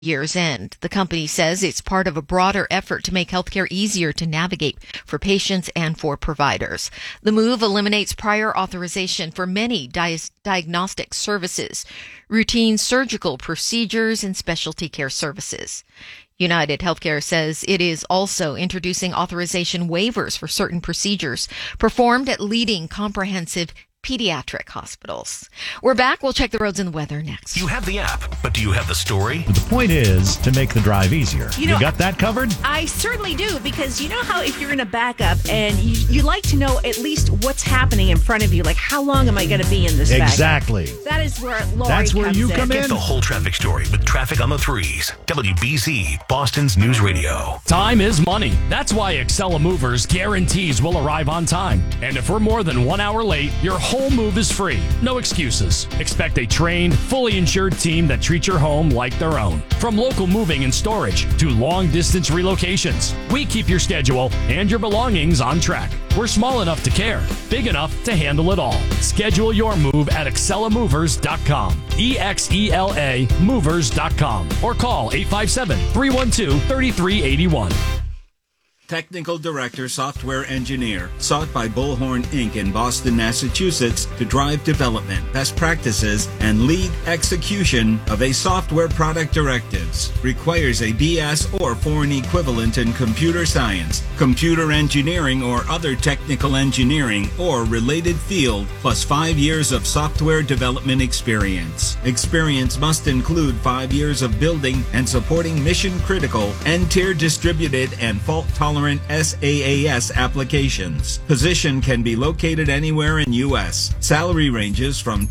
year's end. The company says it's part of a broader effort to make healthcare easier to navigate for patients and for providers. The move eliminates prior authorization for many diagnostic services, routine surgical procedures, and specialty care services. United Healthcare says it is also introducing authorization waivers for certain procedures performed at leading comprehensive pediatric hospitals. We're back. We'll check the roads and the weather next. You have the app, but do you have the story? The point is to make the drive easier. You got that covered? I certainly do, because you know how if you're in a backup and you like to know at least what's happening in front of you, like how long am I going to be in this backup? Exactly. That is where Lori That's where comes you in. come Get in. the whole traffic story with Traffic on the Threes. WBZ, Boston's News Radio. Time is money. That's why Excella Movers guarantees we'll arrive on time. And if we're more than 1 hour late, your whole move is free. No excuses. Expect a trained, fully insured team that treats your home like their own. From local moving and storage to long-distance relocations, we keep your schedule and your belongings on track. We're small enough to care, big enough to handle it all. Schedule your move at ExcellaMovers.com. EXELA Movers.com. Or call 857-312-3381. Technical Director Software Engineer, sought by Bullhorn Inc. in Boston, Massachusetts to drive development, best practices, and lead execution of a software product directives. Requires a BS or foreign equivalent in computer science, computer engineering or other technical engineering or related field, plus 5 years of software development experience. Experience must include 5 years of building and supporting mission-critical, N-tier distributed and fault-tolerant SaaS applications. Position can be located anywhere in U.S. Salary ranges from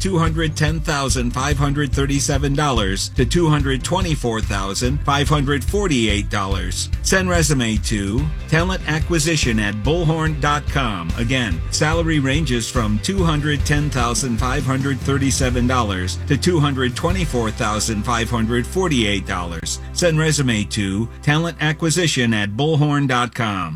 $210,537 to $224,548. Send resume to talentacquisition@bullhorn.com. Again, salary ranges from $210,537 to $224,548. Send resume to talentacquisition@bullhorn.com. All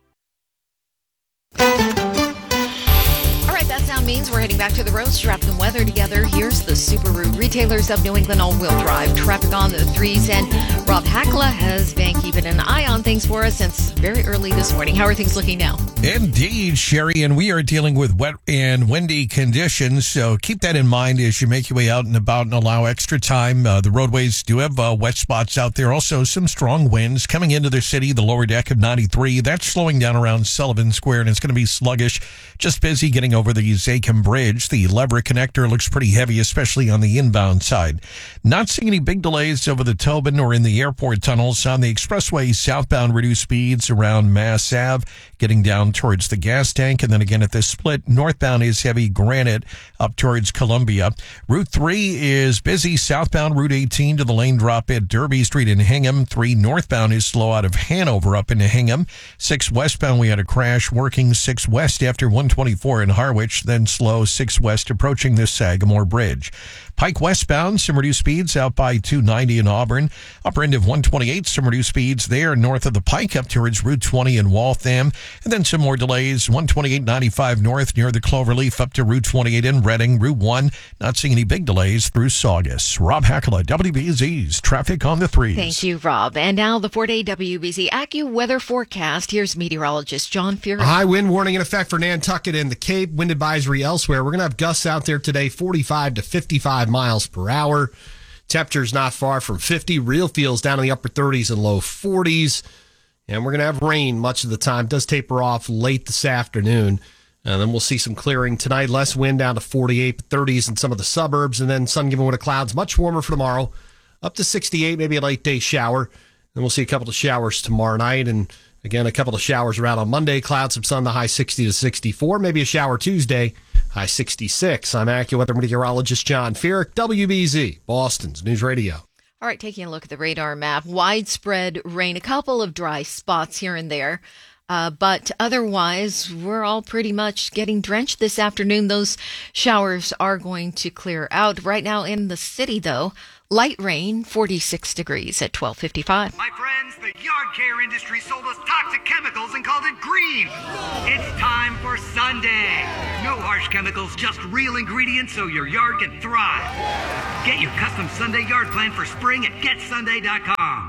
right, that sound means we're heading back to the roads, traffic and weather together. Here's the Subaru Retailers of New England all-wheel drive traffic on the threes, and Rob Hakla has been keeping an eye on things for us since very early this morning. How are things looking now? Indeed, Sherry, and we are dealing with wet and windy conditions, so keep that in mind as you make your way out and about and allow extra time. The roadways do have wet spots out there. Also, some strong winds coming into the city, the lower deck of 93. That's slowing down around Sullivan Square, and it's going to be sluggish. Just busy getting over the Zakim Bridge. The Leverett connector looks pretty heavy, especially on the inbound side. Not seeing any big delays over the Tobin or in the airport tunnels. On the expressway southbound, reduced speeds around Mass Ave, getting down towards the gas tank. And then again at this split, northbound is heavy. Granite up towards Columbia. Route 3 is busy. Southbound Route 18 to the lane drop at Derby Street in Hingham. 3 northbound is slow out of Hanover up into Hingham. 6 westbound, we had a crash working 6 west after 124 in Harwich. Then slow 6 west approaching the Sagamore Bridge. Pike westbound, some reduced speeds out by 290 in Auburn. Upper end of 128, some reduced speeds there north of the Pike up towards Route 20 in Waltham. And then some more delays, 128.95 north near the Cloverleaf up to Route 28 in Reading. Route 1, not seeing any big delays through Saugus. Rob Hakla, WBZ's Traffic on the Threes. Thank you, Rob. And now the 4-day WBZ AccuWeather forecast. Here's meteorologist John Fear. High wind warning in effect for Nantucket and the Cape. Wind advisory elsewhere. We're going to have gusts out there today, 45 to 55 miles per hour. Temperatures not far from 50. Real feels down in the upper 30s and low 40s. And we're going to have rain much of the time. It does taper off late this afternoon. And then we'll see some clearing tonight. Less wind down to 48, 30s in some of the suburbs. And then sun given way to clouds. Much warmer for tomorrow. Up to 68, maybe a late day shower. Then we'll see a couple of showers tomorrow night. And again, a couple of showers around on Monday. Clouds, some sun, the high 60 to 64. Maybe a shower Tuesday, high 66. I'm AccuWeather meteorologist John Feerick, WBZ, Boston's News Radio. All right, taking a look at the radar map. Widespread rain, a couple of dry spots here and there. But otherwise, we're all pretty much getting drenched this afternoon. Those showers are going to clear out. Right now in the city, though, light rain, 46 degrees at 12:55. My friends, The yard care industry sold us toxic chemicals and called it green. It's time for Sunday. No harsh chemicals, just real ingredients so your yard can thrive. Get your custom Sunday yard plan for spring at getsunday.com.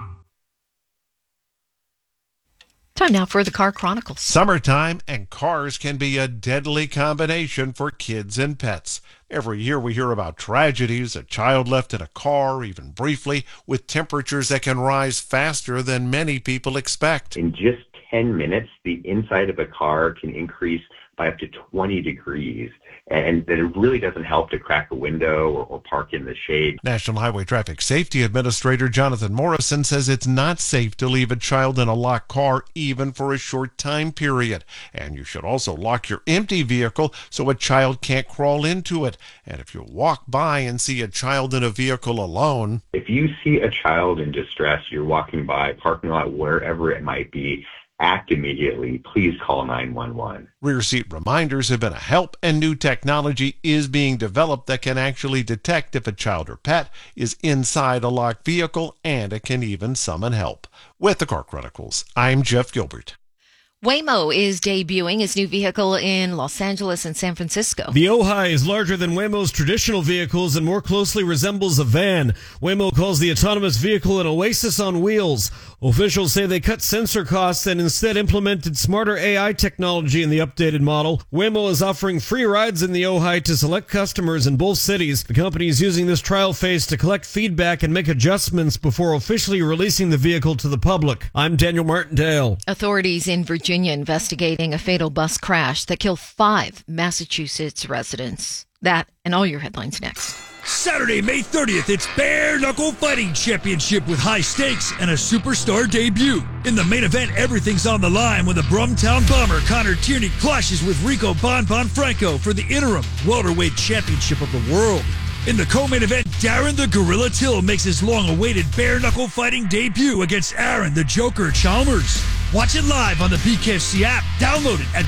Time now for the Car Chronicles. Summertime and cars can be a deadly combination for kids and pets. Every year we hear about tragedies, a child left in a car, even briefly, with temperatures that can rise faster than many people expect. In just 10 minutes, the inside of a car can increase by up to 20 degrees. And then it really doesn't help to crack a window or park in the shade. National Highway Traffic Safety Administrator Jonathan Morrison says it's not safe to leave a child in a locked car even for a short time period. And you should also lock your empty vehicle so a child can't crawl into it. And if you walk by and see a child in a vehicle alone... If you see a child in distress, you're walking by a parking lot, wherever it might be, act immediately. Please call 911. Rear seat reminders have been a help, and new technology is being developed that can actually detect if a child or pet is inside a locked vehicle, and it can even summon help. With the Car Chronicles, I'm Jeff Gilbert. Waymo is debuting its new vehicle in Los Angeles and San Francisco. The Ojai is larger than Waymo's traditional vehicles and more closely resembles a van. Waymo calls the autonomous vehicle an oasis on wheels. Officials say they cut sensor costs and instead implemented smarter AI technology in the updated model. Waymo is offering free rides in the Ojai to select customers in both cities. The company is using this trial phase to collect feedback and make adjustments before officially releasing the vehicle to the public. I'm Daniel Martindale. Authorities in Virginia investigating a fatal bus crash that killed 5 Massachusetts residents. That and all your headlines next. Saturday, May 30th, it's Bare Knuckle Fighting Championship with high stakes and a superstar debut. In the main event, everything's on the line when the Brumtown Bomber Connor Tierney clashes with Rico Bon Franco for the interim welterweight championship of the world. In the co-main event, Darren the Gorilla Till makes his long-awaited bare knuckle fighting debut against Aaron the Joker Chalmers. Watch it live on the BKFC app. Download it at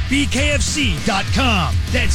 bkfc.com. That's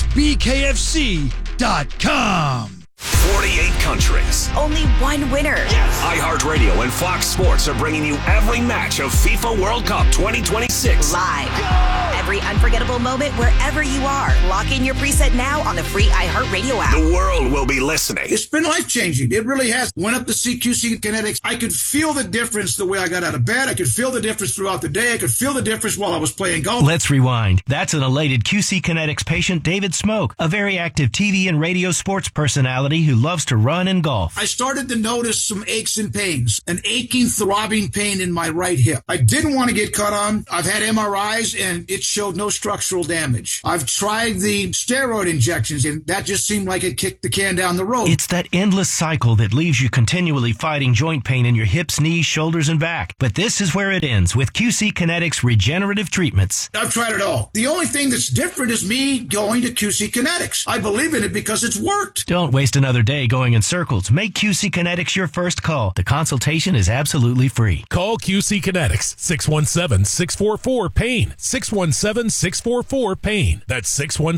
bkfc.com. 48 countries. Only one winner. Yes. iHeartRadio and Fox Sports are bringing you every match of FIFA World Cup 2026. Live. Go! Every unforgettable moment wherever you are. Lock in your preset now on the free iHeartRadio app. The world will be listening. It's been life-changing. It really has. Went up to see QC Kinetics. I could feel the difference the way I got out of bed. I could feel the difference throughout the day. I could feel the difference while I was playing golf. Let's rewind. That's an elated QC Kinetics patient, David Smoke, a very active TV and radio sports personality who loves to run and golf. I started to notice some aches and pains, an aching, throbbing pain in my right hip. I didn't want to get cut on. I've had MRIs and it showed no structural damage. I've tried the steroid injections and that just seemed like it kicked the can down the road. It's that endless cycle that leaves you continually fighting joint pain in your hips, knees, shoulders, and back. But this is where it ends with QC Kinetics regenerative treatments. I've tried it all. The only thing that's different is me going to QC Kinetics. I believe in it because it's worked. Don't waste another day going in circles. Make QC Kinetics your first call. The consultation is absolutely free. Call QC Kinetics, 617-644-PAIN, 617-644-PAIN. That's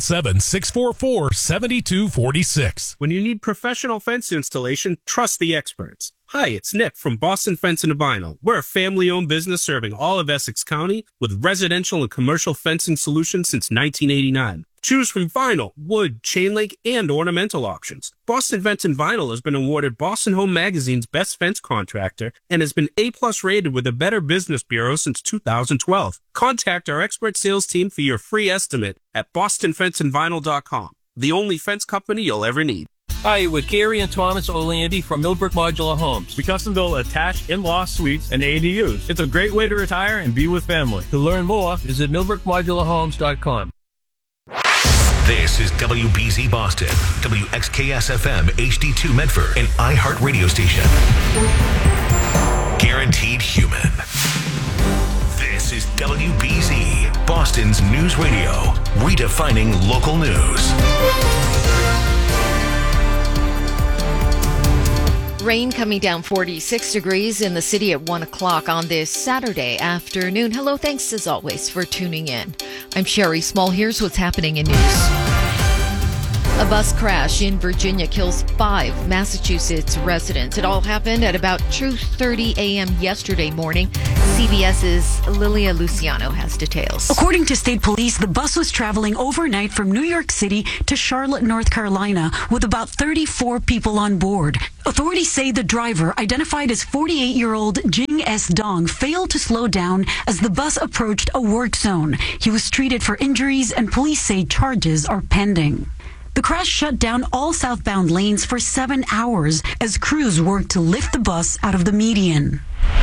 617-644-7246. When you need professional fence installation, trust the experts. Hi, it's Nick from Boston Fence and Vinyl. We're a family-owned business serving all of Essex County with residential and commercial fencing solutions since 1989. Choose from vinyl, wood, chain link, and ornamental options. Boston Fence and Vinyl has been awarded Boston Home Magazine's Best Fence Contractor and has been A+ rated with the Better Business Bureau since 2012. Contact our expert sales team for your free estimate at bostonfenceandvinyl.com, the only fence company you'll ever need. Hi, with Gary and Thomas O'Landy from Millbrook Modular Homes. We custom build attached in-law suites and ADUs. It's a great way to retire and be with family. To learn more, visit millbrookmodularhomes.com. This is WBZ Boston, WXKS-FM HD2 Medford, and iHeart Radio Station. Guaranteed human. This is WBZ, Boston's news radio, redefining local news. Rain coming down 46 degrees in the city at 1 o'clock on this Saturday afternoon. Hello, thanks as always for tuning in. I'm Sherry Small. Here's what's happening in news. A bus crash in Virginia kills 5 Massachusetts residents. It all happened at about 2:30 a.m. yesterday morning. CBS's Lilia Luciano has details. According to state police, the bus was traveling overnight from New York City to Charlotte, North Carolina, with about 34 people on board. Authorities say the driver, identified as 48-year-old Jing S. Dong, failed to slow down as the bus approached a work zone. He was treated for injuries, and police say charges are pending. The crash shut down all southbound lanes for 7 hours as crews worked to lift the bus out of the median.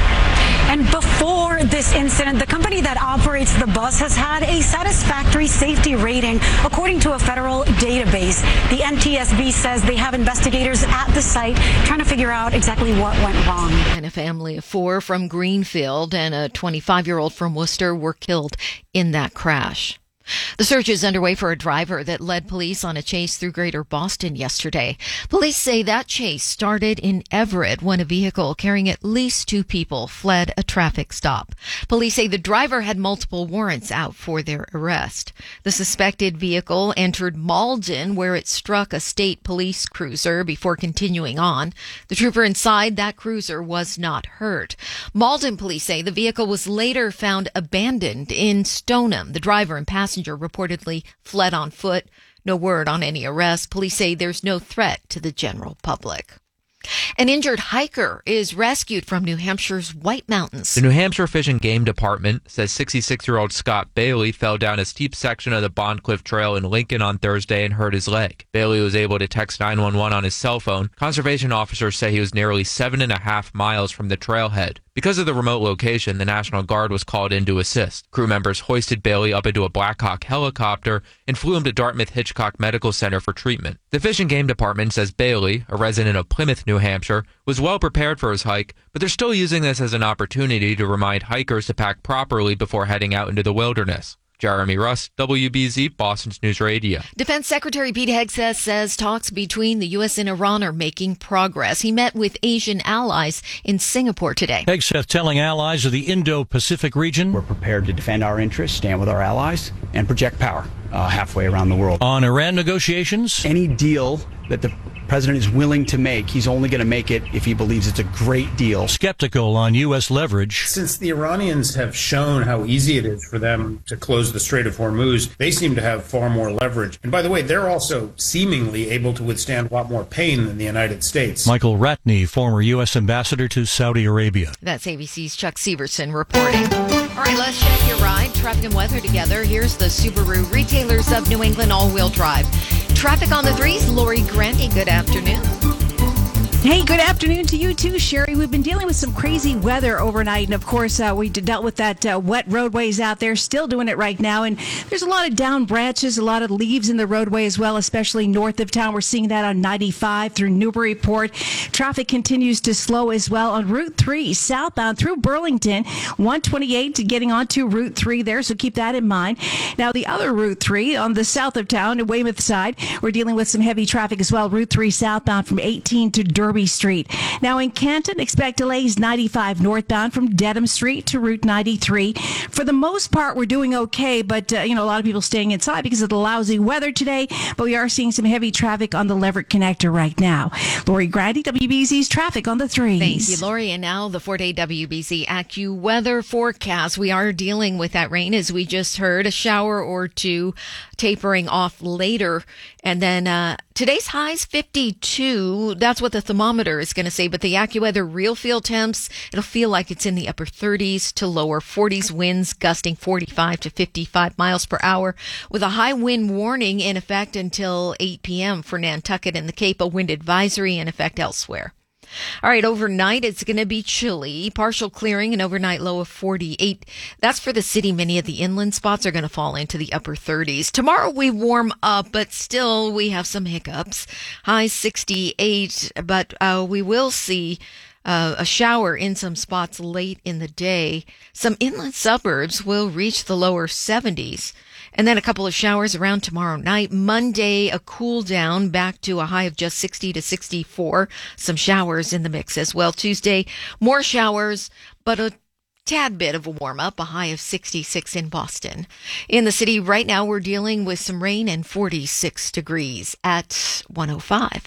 And before this incident, the company that operates the bus has had a satisfactory safety rating. According to a federal database, the NTSB says they have investigators at the site trying to figure out exactly what went wrong. And a family of 4 from Greenfield and a 25-year-old from Worcester were killed in that crash. The search is underway for a driver that led police on a chase through Greater Boston yesterday. Police say that chase started in Everett when a vehicle carrying at least 2 people fled a traffic stop. Police say the driver had multiple warrants out for their arrest. The suspected vehicle entered Malden, where it struck a state police cruiser before continuing on. The trooper inside that cruiser was not hurt. Malden police say the vehicle was later found abandoned in Stoneham. The driver and passenger reportedly fled on foot. No word on any arrest. Police say there's no threat to the general public. An injured hiker is rescued from New Hampshire's White Mountains. The New Hampshire Fish and Game Department says 66-year-old Scott Bailey fell down a steep section of the Bondcliff Trail in Lincoln on Thursday and hurt his leg. Bailey was able to text 911 on his cell phone. Conservation officers say he was nearly 7.5 miles from the trailhead. Because of the remote location, the National Guard was called in to assist. Crew members hoisted Bailey up into a Black Hawk helicopter and flew him to Dartmouth Hitchcock Medical Center for treatment. The Fish and Game Department says Bailey, a resident of Plymouth, New Hampshire, was well prepared for his hike, but they're still using this as an opportunity to remind hikers to pack properly before heading out into the wilderness. Jeremy Russ, WBZ, Boston's News Radio. Defense Secretary Pete Hegseth says talks between the U.S. and Iran are making progress. He met with Asian allies in Singapore today. Hegseth telling allies of the Indo-Pacific region, we're prepared to defend our interests, stand with our allies, and project power halfway around the world. On Iran negotiations, any deal that the president is willing to make, he's only going to make it if he believes it's a great deal. Skeptical on U.S. leverage. Since the Iranians have shown how easy it is for them to close the Strait of Hormuz, they seem to have far more leverage. And by the way, they're also seemingly able to withstand a lot more pain than the United States. Michael Ratney, former U.S. ambassador to Saudi Arabia. That's ABC's Chuck Severson reporting. All right, let's check your ride. Traffic and weather together. Here's the Subaru Retailers of New England all-wheel drive. Traffic on the 3s. Lori Grandi, good afternoon. Hey, good afternoon to you too, Sherry. We've been dealing with some crazy weather overnight, and of course, we dealt with that wet roadways out there. Still doing it right now, and there's a lot of down branches, a lot of leaves in the roadway as well, especially north of town. We're seeing that on 95 through Newburyport. Traffic continues to slow as well on Route 3 southbound through Burlington, 128 to getting onto Route 3 there, so keep that in mind. Now, the other Route 3 on the south of town, Weymouth side, we're dealing with some heavy traffic as well. Route 3 southbound from 18 to Derby Street. Now in Canton, expect delays 95 northbound from Dedham Street to Route 93. For the most part, we're doing okay, but a lot of people staying inside because of the lousy weather today, but we are seeing some heavy traffic on the Leverett Connector right now. Lori Grandi, WBZ's traffic on the 3s. Thank you, Lori. And now the 4-day WBZ AccuWeather forecast. We are dealing with that rain, as we just heard, a shower or two tapering off later. And then today's high's 52. That's what the thermometer is going to say. But the AccuWeather real feel temps, it'll feel like it's in the upper 30s to lower 40s, winds gusting 45 to 55 miles per hour, with a high wind warning in effect until 8 p.m. for Nantucket and the Cape, a wind advisory in effect elsewhere. All right, overnight it's going to be chilly, partial clearing, an overnight low of 48. That's for the city. Many of the inland spots are going to fall into the upper 30s. Tomorrow we warm up, but still we have some hiccups. High 68, but we will see a shower in some spots late in the day. Some inland suburbs will reach the lower 70s. And then a couple of showers around tomorrow night. Monday, a cool down back to a high of just 60 to 64. Some showers in the mix as well. Tuesday, more showers, but a tad bit of a warm-up, a high of 66 in Boston. In the city right now, we're dealing with some rain and 46 degrees at 105.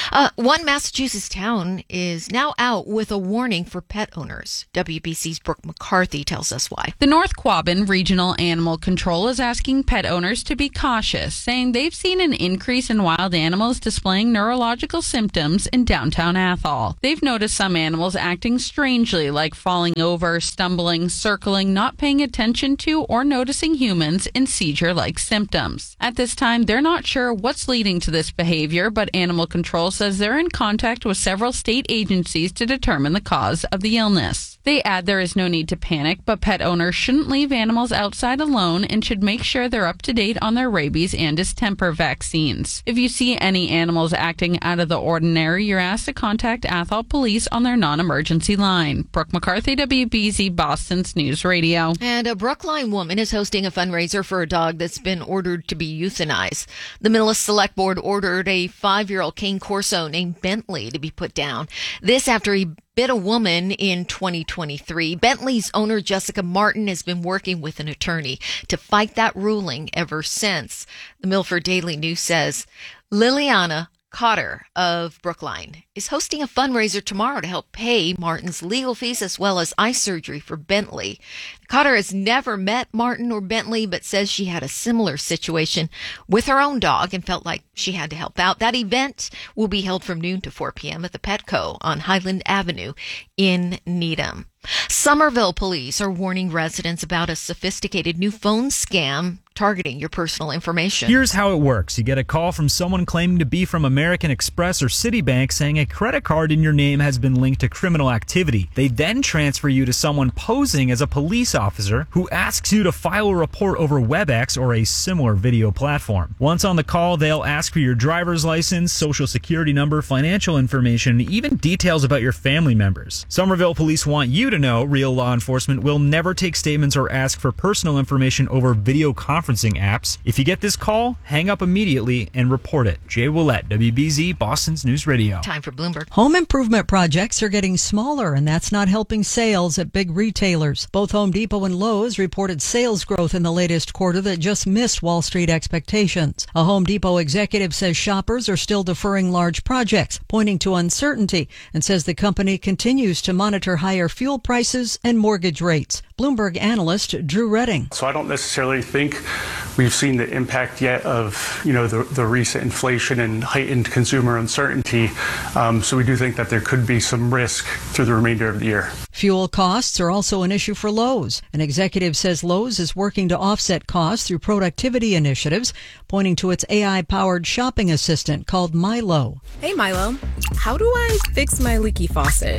One Massachusetts town is now out with a warning for pet owners. WBC's Brooke McCarthy tells us why. The North Quabbin Regional Animal Control is asking pet owners to be cautious, saying they've seen an increase in wild animals displaying neurological symptoms in downtown Athol. They've noticed some animals acting strangely, like falling over, stumbling, circling, not paying attention to or noticing humans, and seizure-like symptoms. At this time, they're not sure what's leading to this behavior, but Animal Control says they're in contact with several state agencies to determine the cause of the illness. They add there is no need to panic, but pet owners shouldn't leave animals outside alone and should make sure they're up to date on their rabies and distemper vaccines. If you see any animals acting out of the ordinary, you're asked to contact Athol Police on their non-emergency line. Brooke McCarthy, WBZ Boston's News Radio. And a Brookline woman is hosting a fundraiser for a dog that's been ordered to be euthanized. The Millis Select Board ordered a 5-year-old Cane Corso named Bentley to be put down. This after he bit a woman in 2023. Bentley's owner, Jessica Martin, has been working with an attorney to fight that ruling ever since. The Milford Daily News says Liliana Cotter of Brookline is hosting a fundraiser tomorrow to help pay Martin's legal fees as well as eye surgery for Bentley. Cotter has never met Martin or Bentley, but says she had a similar situation with her own dog and felt like she had to help out. That event will be held from noon to 4 p.m. at the Petco on Highland Avenue in Needham. Somerville police are warning residents about a sophisticated new phone scam targeting your personal information. Here's how it works. You get a call from someone claiming to be from American Express or Citibank saying a credit card in your name has been linked to criminal activity. They then transfer you to someone posing as a police officer who asks you to file a report over WebEx or a similar video platform. Once on the call, they'll ask for your driver's license, social security number, financial information, and even details about your family members. Somerville police want you to know real law enforcement will never take statements or ask for personal information over video conferencing apps. If you get this call, hang up immediately and report it. Jay Willett, WBZ, Boston's News Radio. Time for Bloomberg. Home improvement projects are getting smaller, and that's not helping sales at big retailers. Both Home Depot and Lowe's reported sales growth in the latest quarter that just missed Wall Street expectations. A Home Depot executive says shoppers are still deferring large projects, pointing to uncertainty, and says the company continues to monitor higher fuel prices and mortgage rates. Bloomberg analyst Drew Redding. So I don't necessarily think we've seen the impact yet of, the recent inflation and heightened consumer uncertainty. So we do think that there could be some risk through the remainder of the year. Fuel costs are also an issue for Lowe's. An executive says Lowe's is working to offset costs through productivity initiatives, pointing to its AI-powered shopping assistant called Milo. Hey, Milo. How do I fix my leaky faucet?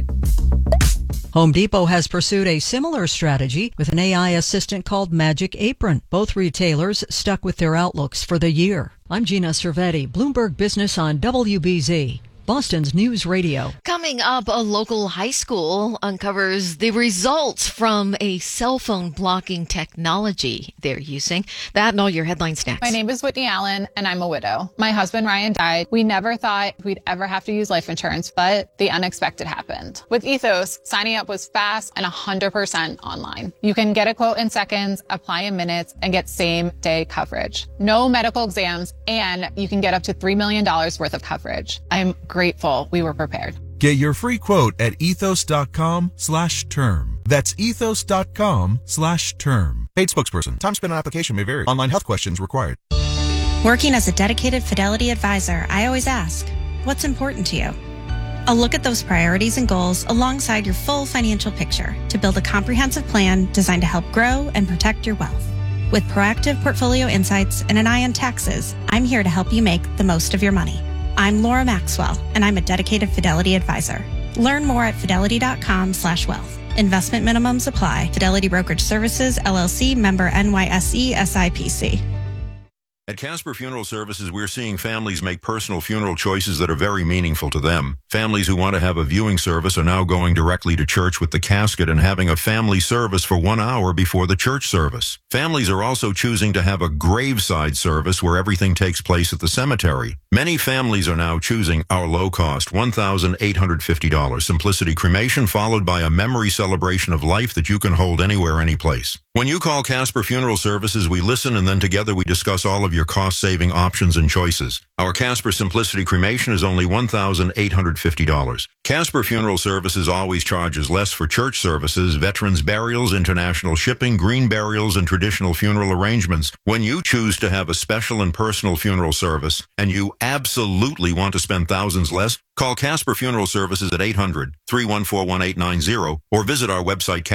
Home Depot has pursued a similar strategy with an AI assistant called Magic Apron. Both retailers stuck with their outlooks for the year. I'm Gina Cervetti, Bloomberg Business on WBZ. Boston's News Radio. Coming up, a local high school uncovers the results from a cell phone blocking technology they're using. That and all your headlines next. My name is Whitney Allen, and I'm a widow. My husband, Ryan, died. We never thought we'd ever have to use life insurance, but the unexpected happened. With Ethos, signing up was fast and 100% online. You can get a quote in seconds, apply in minutes, and get same-day coverage. No medical exams, and you can get up to $3 million worth of coverage. I'm grateful we were prepared. Get your free quote at ethos.com/term. That's ethos.com/term. Paid spokesperson. Time spent on application may vary. Online health questions required. Working as a dedicated Fidelity advisor, I always ask, what's important to you? I'll look at those priorities and goals alongside your full financial picture to build a comprehensive plan designed to help grow and protect your wealth. With proactive portfolio insights and an eye on taxes, I'm here to help you make the most of your money. I'm Laura Maxwell, and I'm a dedicated Fidelity advisor. Learn more at fidelity.com/wealth. Investment minimums apply. Fidelity Brokerage Services, LLC, member NYSE, SIPC. At Casper Funeral Services, we're seeing families make personal funeral choices that are very meaningful to them. Families who want to have a viewing service are now going directly to church with the casket and having a family service for 1 hour before the church service. Families are also choosing to have a graveside service where everything takes place at the cemetery. Many families are now choosing our low-cost $1,850 Simplicity Cremation, followed by a memory celebration of life that you can hold anywhere, anyplace. When you call Casper Funeral Services, we listen and then together we discuss all of your cost-saving options and choices. Our Casper Simplicity Cremation is only $1,850. Casper Funeral Services always charges less for church services, veterans burials, international shipping, green burials, and traditional funeral arrangements. When you choose to have a special and personal funeral service, and you absolutely want to spend thousands less, call Casper Funeral Services at 800-314-1890 or visit our website